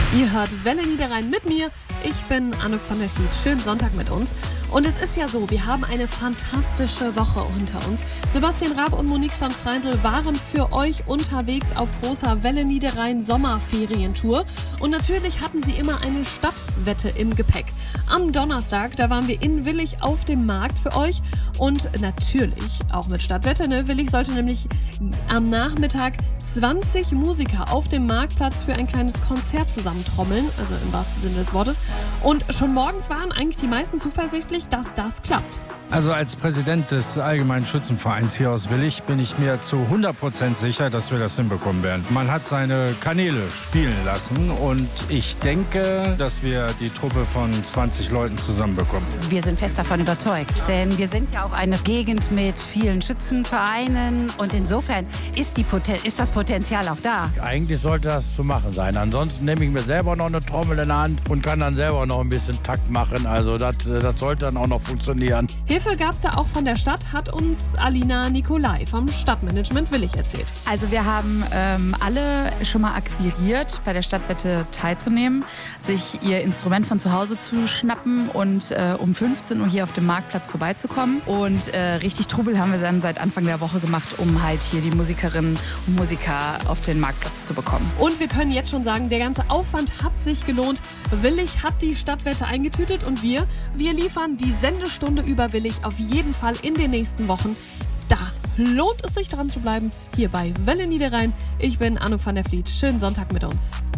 Ihr hört Welle Niederrhein mit mir. Ich bin Anouk van der Vliet. Schönen Sonntag mit uns. Und es ist ja so, wir haben eine fantastische Woche hinter uns. Sebastian Raab und Monique van Streindl waren für euch unterwegs auf großer Welle Niederrhein Sommerferientour. Und natürlich hatten sie immer eine Stadtwette im Gepäck. Am Donnerstag, da waren wir in Willich auf dem Markt für euch. Und natürlich auch mit Stadtwette, ne? Willich sollte nämlich am Nachmittag 20 Musiker auf dem Marktplatz für ein kleines Konzert zusammentrommeln, also im wahrsten Sinne des Wortes. Und schon morgens waren eigentlich die meisten zuversichtlich, dass das klappt. Also als Präsident des Allgemeinen Schützenvereins hier aus Willich bin ich mir zu 100% sicher, dass wir das hinbekommen werden. Man hat seine Kanäle spielen lassen und ich denke, dass wir die Truppe von 20 Leuten zusammenbekommen. Wir sind fest davon überzeugt, denn wir sind ja auch eine Gegend mit vielen Schützenvereinen und insofern ist das Potenzial auch da. Eigentlich sollte das zu machen sein. Ansonsten nehme ich mir selber noch eine Trommel in der Hand und kann dann selber noch ein bisschen Takt machen. Also das sollte dann auch noch funktionieren. Hilfe gab es da auch von der Stadt, hat uns Alina Nikolai vom Stadtmanagement Willich erzählt. Also wir haben alle schon mal akquiriert, bei der Stadtwette teilzunehmen, sich ihr Instrument von zu Hause zu schnappen und um 15 Uhr hier auf dem Marktplatz vorbeizukommen. Und richtig Trubel haben wir dann seit Anfang der Woche gemacht, um halt hier die Musikerinnen und Musiker auf den Marktplatz zu bekommen. Und wir können jetzt schon sagen, der ganze Aufwand hat sich gelohnt. Willich hat die Stadtwette eingetütet und wir liefern die Sendestunde über Willich auf jeden Fall in den nächsten Wochen. Da lohnt es sich dran zu bleiben, hier bei Welle Niederrhein. Ich bin Anouk van der Vliet. Schönen Sonntag mit uns.